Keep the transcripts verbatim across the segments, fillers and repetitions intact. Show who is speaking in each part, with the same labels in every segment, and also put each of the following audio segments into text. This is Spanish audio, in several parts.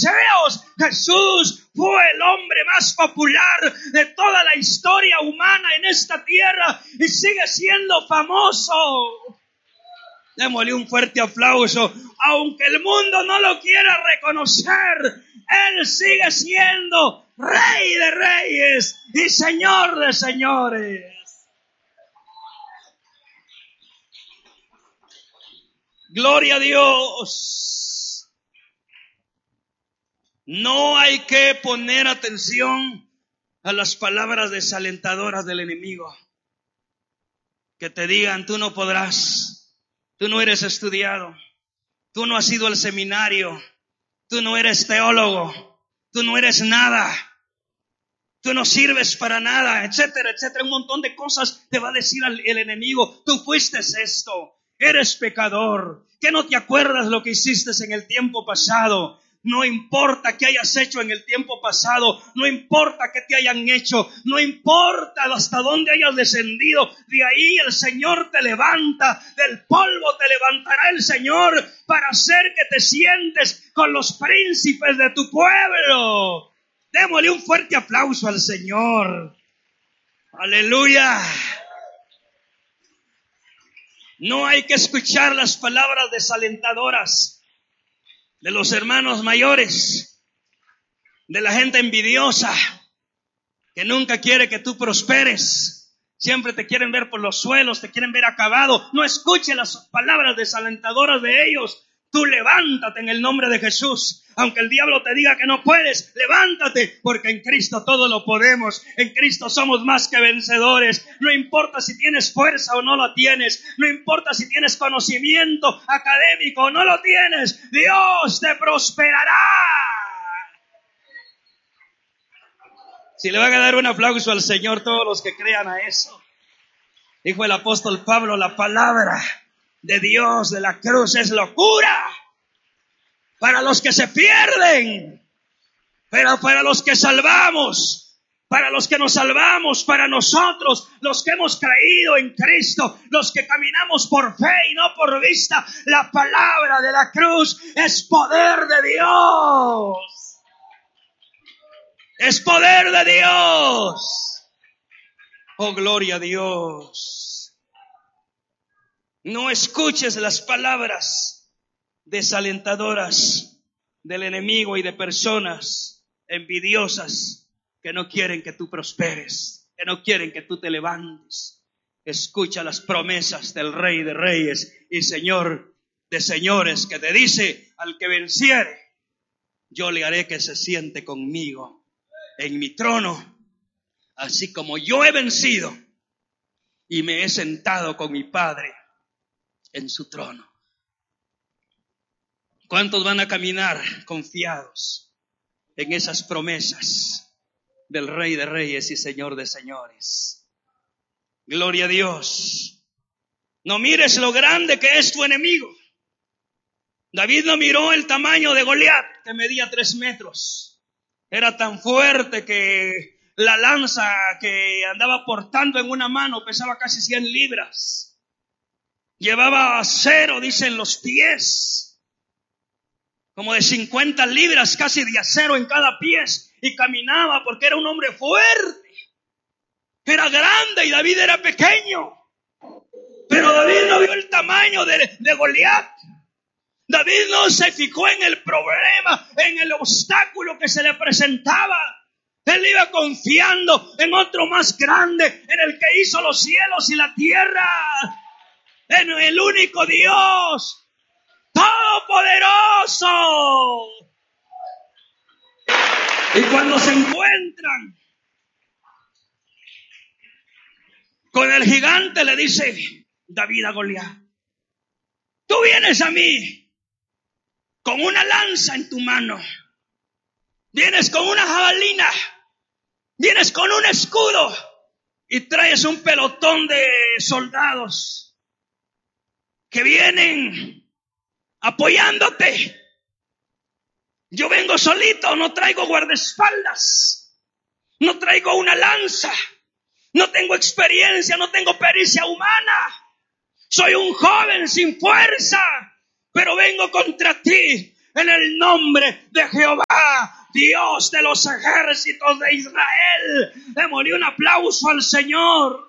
Speaker 1: museos. Jesús fue el hombre más popular de toda la historia humana en esta tierra y sigue siendo famoso. Démosle un fuerte aplauso. Aunque el mundo no lo quiera reconocer, Él sigue siendo Rey de Reyes y Señor de Señores. Gloria a Dios. No hay que poner atención a las palabras desalentadoras del enemigo. Que te digan, tú no podrás, tú no eres estudiado, tú no has ido al seminario, tú no eres teólogo, tú no eres nada, tú no sirves para nada, etcétera, etcétera. Un montón de cosas te va a decir el enemigo. Tú fuiste esto, eres pecador, que no te acuerdas lo que hiciste en el tiempo pasado. No importa qué hayas hecho en el tiempo pasado, no importa qué te hayan hecho, no importa hasta dónde hayas descendido, de ahí el Señor te levanta, del polvo te levantará el Señor para hacer que te sientes con los príncipes de tu pueblo. Démosle un fuerte aplauso al Señor. Aleluya. No hay que escuchar las palabras desalentadoras de los hermanos mayores, de la gente envidiosa, que nunca quiere que tú prosperes. Siempre te quieren ver por los suelos, te quieren ver acabado. No escuche las palabras desalentadoras de ellos. Tú levántate en el nombre de Jesús. Aunque el diablo te diga que no puedes, levántate, porque en Cristo todo lo podemos. En Cristo somos más que vencedores. No importa si tienes fuerza o no la tienes. No importa si tienes conocimiento académico o no lo tienes. Dios te prosperará. Si le van a dar un aplauso al Señor todos los que crean a eso. Dijo el apóstol Pablo, la palabra de Dios de la cruz es locura para los que se pierden, pero para los que salvamos, para los que nos salvamos, para nosotros, los que hemos creído en Cristo, los que caminamos por fe y no por vista, la palabra de la cruz es poder de Dios. Es poder de Dios. Oh, gloria a Dios. No escuches las palabras desalentadoras del enemigo y de personas envidiosas que no quieren que tú prosperes, que no quieren que tú te levantes. Escucha las promesas del Rey de Reyes y Señor de Señores, que te dice: al que venciere, yo le haré que se siente conmigo en mi trono, así como yo he vencido y me he sentado con mi Padre en su trono. ¿Cuántos van a caminar confiados en esas promesas del Rey de Reyes y Señor de Señores? Gloria a Dios. No mires lo grande que es tu enemigo. David no miró el tamaño de Goliat, que medía tres metros. Era tan fuerte que la lanza que andaba portando en una mano pesaba casi cien libras. Llevaba acero, dicen, los pies, como de cincuenta libras casi de acero en cada pie, y caminaba porque era un hombre fuerte. Era grande y David era pequeño. Pero David no vio el tamaño de, de Goliat. David no se fijó en el problema, en el obstáculo que se le presentaba. Él iba confiando en otro más grande, en el que hizo los cielos y la tierra, en el único Dios todopoderoso. Y cuando se encuentran con el gigante, le dice David a Goliat: tú vienes a mí con una lanza en tu mano, vienes con una jabalina, vienes con un escudo y traes un pelotón de soldados que vienen apoyándote. Yo vengo solito, no traigo guardaespaldas, no traigo una lanza, no tengo experiencia, no tengo pericia humana. Soy un joven sin fuerza, pero vengo contra ti en el nombre de Jehová, Dios de los ejércitos de Israel. Démosle un aplauso al Señor.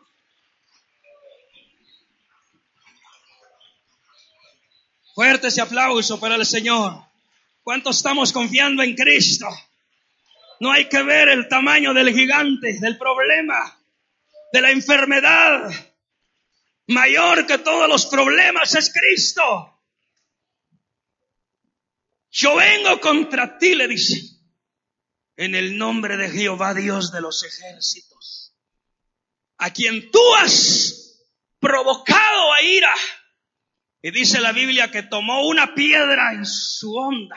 Speaker 1: Fuerte ese aplauso para el Señor. ¿Cuántos estamos confiando en Cristo? No hay que ver el tamaño del gigante, del problema, de la enfermedad. Mayor que todos los problemas es Cristo. Yo vengo contra ti, le dice, en el nombre de Jehová, Dios de los ejércitos, a quien tú has provocado a ira. Y dice la Biblia que tomó una piedra en su honda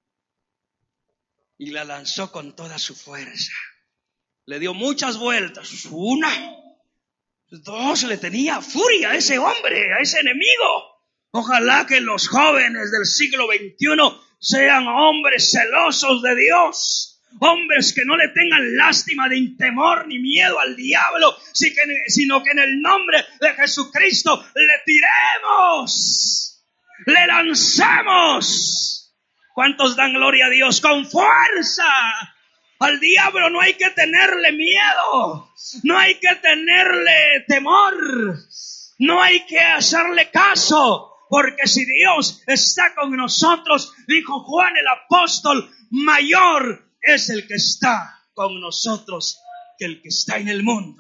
Speaker 1: y la lanzó con toda su fuerza. Le dio muchas vueltas. Una, dos, le tenía furia a ese hombre, a ese enemigo. Ojalá que los jóvenes del siglo veintiuno sean hombres celosos de Dios. Hombres que no le tengan lástima ni temor ni miedo al diablo, sino que en el nombre de Jesucristo le tiremos, le lancemos. ¿Cuántos dan gloria a Dios? Con fuerza. Al diablo no hay que tenerle miedo, no hay que tenerle temor, no hay que hacerle caso, porque si Dios está con nosotros, dijo Juan el apóstol, mayor es el que está con nosotros que el que está en el mundo.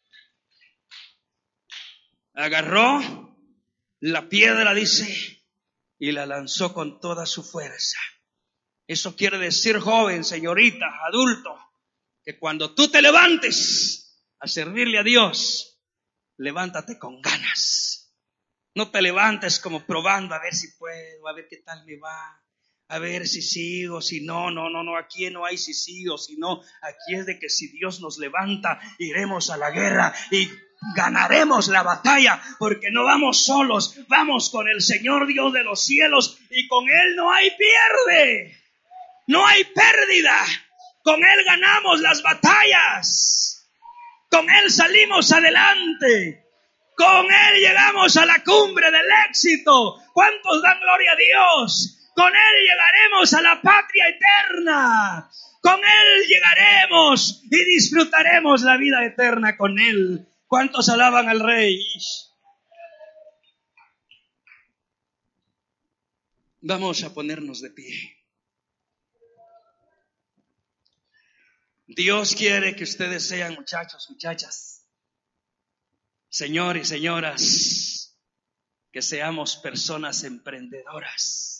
Speaker 1: Agarró la piedra, dice, y la lanzó con toda su fuerza. Eso quiere decir, joven, señorita, adulto, que cuando tú te levantes a servirle a Dios, levántate con ganas. No te levantes como probando a ver si puedo, a ver qué tal me va. A ver si sigo, si no, no, no, no, aquí no hay si sí o si no. Aquí es de que si Dios nos levanta, iremos a la guerra y ganaremos la batalla, porque no vamos solos, vamos con el Señor Dios de los cielos y con Él no hay pierde, no hay pérdida. Con Él ganamos las batallas, con Él salimos adelante, con Él llegamos a la cumbre del éxito. ¿Cuántos dan gloria a Dios? Con Él llegaremos a la patria eterna. Con Él llegaremos y disfrutaremos la vida eterna con Él. ¿Cuántos alaban al Rey? Vamos a ponernos de pie. Dios quiere que ustedes sean muchachos, muchachas, señores y señoras, que seamos personas emprendedoras.